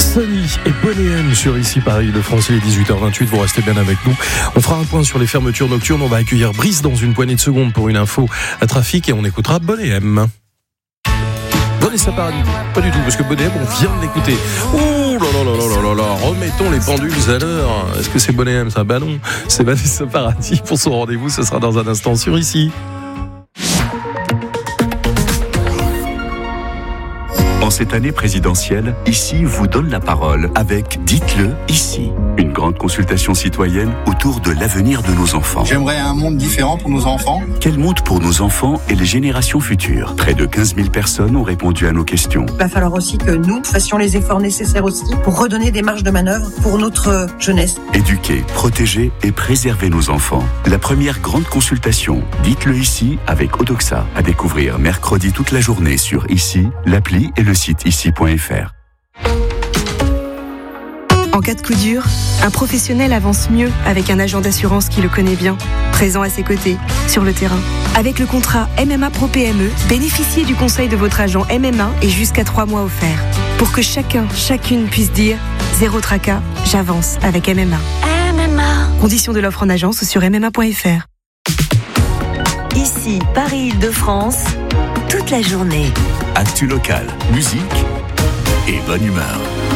Sonny et Boney M sur Ici Paris de France. Il est 18h28, vous restez bien avec nous. On fera un point sur les fermetures nocturnes. On va accueillir Brice dans une poignée de secondes pour une info à trafic et on écoutera Boney M. Vanessa Paradis, pas du tout, parce que Boney M, on vient de l'écouter. Ouh là là là là là là, remettons les pendules à l'heure. Est-ce que c'est Boney M ça? Bah non, c'est Vanessa Paradis pour son rendez-vous. Ce sera dans un instant sur Ici. En cette année présidentielle, Ici vous donne la parole avec Dites-le ici. Une grande consultation citoyenne autour de l'avenir de nos enfants. J'aimerais un monde différent pour nos enfants. Quel monde pour nos enfants et les générations futures? Près de 15 000 personnes ont répondu à nos questions. Il va falloir aussi que nous fassions les efforts nécessaires aussi pour redonner des marges de manœuvre pour notre jeunesse. Éduquer, protéger et préserver nos enfants. La première grande consultation, Dites-le ici avec Odoxa. À découvrir mercredi toute la journée sur Ici, l'appli et le site ici.fr. En cas de coup dur, un professionnel avance mieux avec un agent d'assurance qui le connaît bien, présent à ses côtés, sur le terrain. Avec le contrat MMA Pro PME, bénéficiez du conseil de votre agent MMA et jusqu'à 3 mois offerts. Pour que chacune puisse dire « Zéro tracas, j'avance avec MMA ». Conditions de l'offre en agence sur MMA.fr. Ici, Paris-Île-de-France, toute la journée. Actu local, musique et bonne humeur.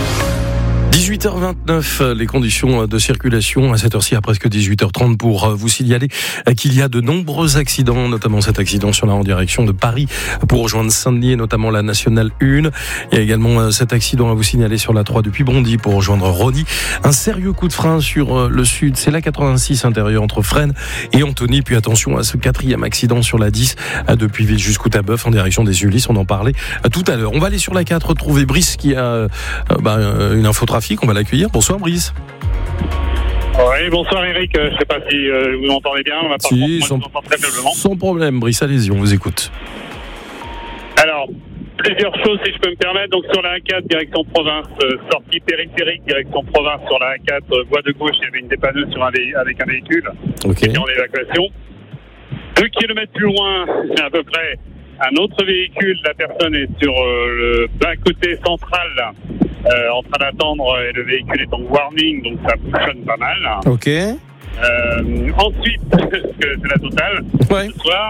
18h29, les conditions de circulation à cette heure-ci à presque 18h30 pour vous signaler qu'il y a de nombreux accidents, notamment cet accident sur la en direction de Paris pour rejoindre Saint-Denis et notamment la Nationale 1. Il y a également cet accident à vous signaler sur la 3 depuis Bondy pour rejoindre Rony. Un sérieux coup de frein sur le sud, c'est la 86 intérieure entre Fresnes et Antony. Puis attention à ce 4e accident sur la 10 depuis Ville jusqu'au Tabeuf en direction des Ulysses, on en parlait tout à l'heure. On va aller sur la 4 retrouver Brice qui a une info trafic. On va l'accueillir. Bonsoir Brice. Oui, bonsoir Eric. Je ne sais pas si vous m'entendez bien. Si, sans problème Brice, allez-y, on vous écoute. Alors, plusieurs choses si je peux me permettre. Donc sur la A4, direction province, sortie périphérique, direction province sur la A4, voie de gauche, il y avait une dépanneuse avec un véhicule qui était en évacuation. 2 kilomètres plus loin, c'est à peu près un autre véhicule. La personne est sur le bas côté central, en train d'attendre, et le véhicule est en warning, donc ça fonctionne pas mal. Ok. Ensuite, c'est la totale. Ouais. Ce soir,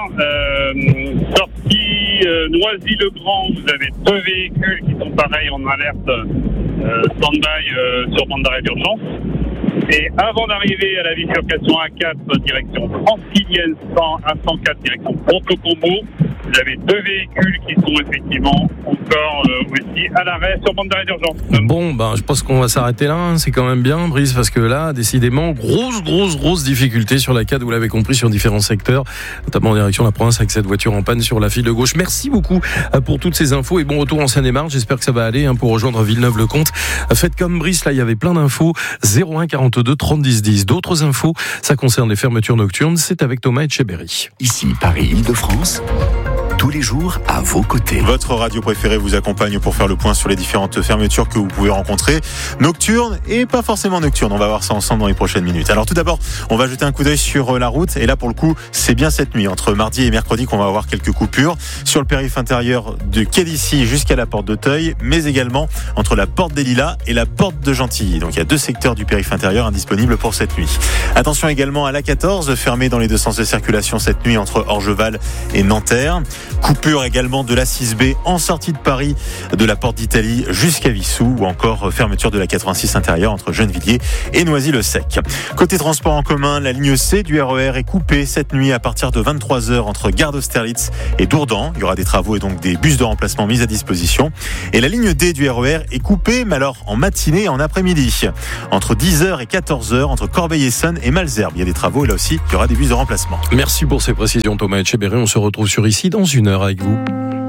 sortie Noisy-le-Grand, vous avez 2 véhicules qui sont pareils en alerte stand-by sur bande d'arrêt d'urgence. Et avant d'arriver à la bifurcation A4 direction francilienne 104 direction Ponto-Combo, vous avez 2 véhicules qui sont effectivement encore aussi à l'arrêt sur bande d'arrêt d'urgence. Bon, je pense qu'on va s'arrêter là, hein. C'est quand même bien, Brice, parce que là, décidément, grosse difficulté sur la 4, vous l'avez compris, sur différents secteurs, notamment en direction de la province avec cette voiture en panne sur la file de gauche. Merci beaucoup pour toutes ces infos et bon retour en Seine-et-Marne. J'espère que ça va aller pour rejoindre Villeneuve-le-Comte. Faites comme Brice, là, il y avait plein d'infos. 01 42 30 10 10. D'autres infos, ça concerne les fermetures nocturnes. C'est avec Thomas Etcheberry. Ici, Paris-Île-de-France. Tous les jours à vos côtés. Votre radio préférée vous accompagne pour faire le point sur les différentes fermetures que vous pouvez rencontrer, nocturnes et pas forcément nocturnes. On va voir ça ensemble dans les prochaines minutes. Alors tout d'abord, on va jeter un coup d'œil sur la route et là pour le coup, c'est bien cette nuit entre mardi et mercredi qu'on va avoir quelques coupures sur le périph' intérieur de quai d'Issy jusqu'à la porte d'Auteuil, mais également entre la porte des Lilas et la porte de Gentilly. Donc il y a 2 secteurs du périph' intérieur indisponibles pour cette nuit. Attention également à l'A14, fermée dans les 2 sens de circulation cette nuit entre Orgeval et Nanterre. Coupure également de la 6B en sortie de Paris, de la porte d'Italie jusqu'à Vissou, ou encore fermeture de la 86 intérieure entre Gennevilliers et Noisy-le-Sec. Côté transport en commun, la ligne C du RER est coupée cette nuit à partir de 23h entre Gare d'Austerlitz et Dourdan. Il y aura des travaux et donc des bus de remplacement mis à disposition. Et la ligne D du RER est coupée, mais alors en matinée et en après-midi. Entre 10h et 14h entre Corbeil-Essonnes et Malesherbes. Il y a des travaux et là aussi, il y aura des bus de remplacement. Merci pour ces précisions Thomas Etcheberry. On se retrouve sur Ici dans une heure avec vous.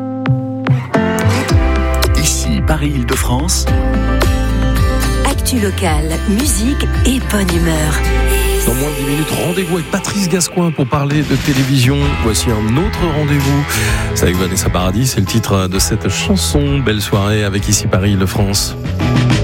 Ici, Paris-Île-de-France. Actu locale, musique et bonne humeur. Dans moins de 10 minutes, rendez-vous avec Patrice Gascoin pour parler de télévision. Voici un autre rendez-vous. C'est avec Vanessa Paradis, c'est le titre de cette chanson. Belle soirée avec Ici Paris-Île-de-France.